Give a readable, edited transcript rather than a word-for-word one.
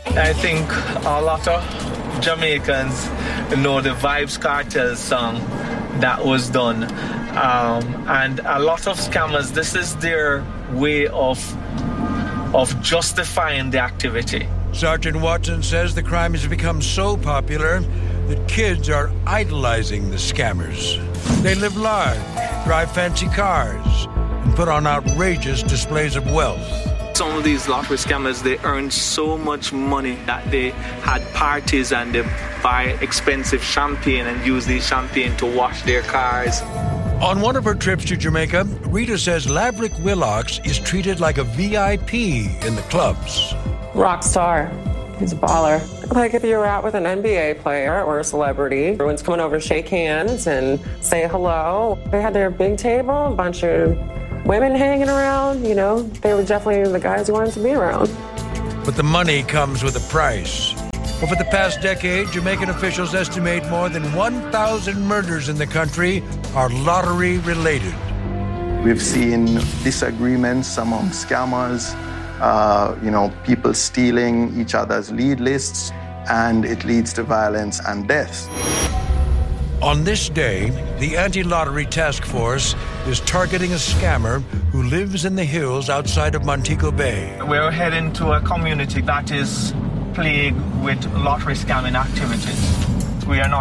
I think a lot of Jamaicans know the Vybz Kartel song that was done. And a lot of scammers, this is their way of justifying the activity. Sergeant Watson says the crime has become so popular that kids are idolizing the scammers. They live large, drive fancy cars, and put on outrageous displays of wealth. Some of these lottery scammers, they earn so much money that they had parties and they buy expensive champagne and use the champagne to wash their cars. On one of her trips to Jamaica, Rita says Laverick Willox is treated like a VIP in the clubs. Rock star. He's a baller. Like if you're out with an NBA player or a celebrity, everyone's coming over to shake hands and say hello. They had their big table, a bunch of women hanging around. You know, they were definitely the guys you wanted to be around. But the money comes with a price. Over the past decade, Jamaican officials estimate more than 1,000 murders in the country are lottery-related. We've seen disagreements among scammers, people stealing each other's lead lists, and it leads to violence and death. On this day, the Anti-Lottery Task Force is targeting a scammer who lives in the hills outside of Montego Bay. We're heading to a community that is plagued with lottery scamming activities. We are not